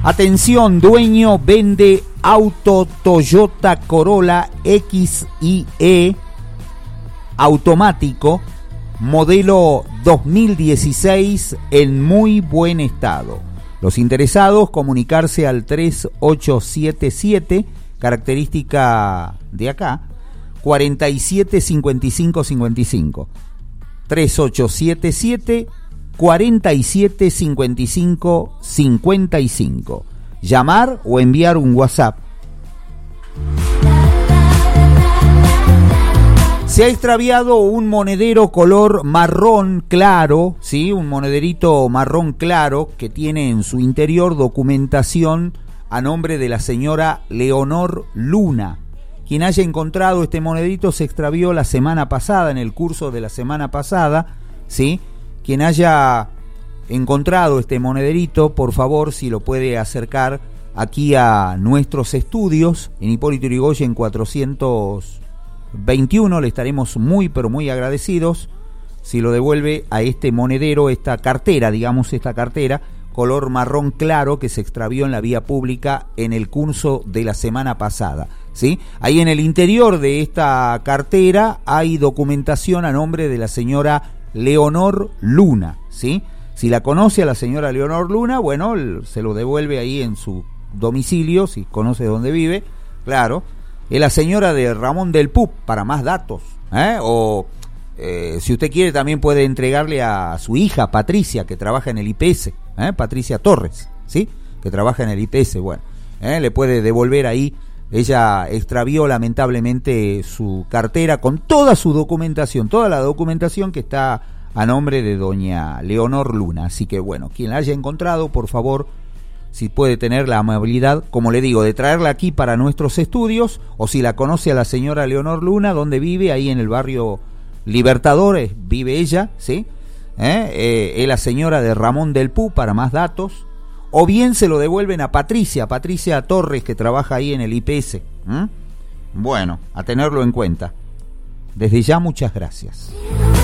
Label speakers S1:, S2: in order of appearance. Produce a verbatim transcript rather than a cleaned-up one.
S1: Atención, dueño vende auto Toyota Corolla X I E automático, modelo dos mil dieciséis en muy buen estado. Los interesados comunicarse al tres ocho siete siete, característica de acá, cuarenta y siete cincuenta y cinco cincuenta y cinco. tres ocho siete siete, cuarenta y siete cincuenta y cinco cincuenta y cinco. Llamar o enviar un WhatsApp. Se ha extraviado un monedero color marrón claro, ¿sí? Un monederito marrón claro que tiene en su interior documentación a nombre de la señora Leonor Luna. Quien haya encontrado este monedito se extravió la semana pasada, en el curso de la semana pasada, ¿sí? Quien haya encontrado este monederito, por favor, si lo puede acercar aquí a nuestros estudios en Hipólito Yrigoyen cuatrocientos veintiuno, le estaremos muy pero muy agradecidos si lo devuelve a este monedero, esta cartera, digamos esta cartera color marrón claro que se extravió en la vía pública en el curso de la semana pasada, ¿sí? Ahí en el interior de esta cartera hay documentación a nombre de la señora Leonor Luna, ¿sí? Si la conoce a la señora Leonor Luna, bueno, se lo devuelve ahí en su domicilio, si conoce dónde vive, claro. Es la señora de Ramón del Pup, para más datos, ¿eh? O eh, si usted quiere también puede entregarle a su hija Patricia, que trabaja en el I P S, ¿eh? Patricia Torres, ¿sí? Que trabaja en el I P S, bueno, ¿eh? Le puede devolver ahí. Ella extravió lamentablemente su cartera con toda su documentación, toda la documentación que está a nombre de doña Leonor Luna. Así que bueno, quien la haya encontrado, por favor, si puede tener la amabilidad, como le digo, de traerla aquí para nuestros estudios, o si la conoce a la señora Leonor Luna, donde vive, ahí en el barrio Libertadores, vive ella, ¿sí? ¿Eh? Eh, es la señora de Ramón del Pú, para más datos, o bien se lo devuelven a Patricia, Patricia Torres, que trabaja ahí en el I P S. ¿Mm? Bueno, a tenerlo en cuenta. Desde ya, muchas gracias.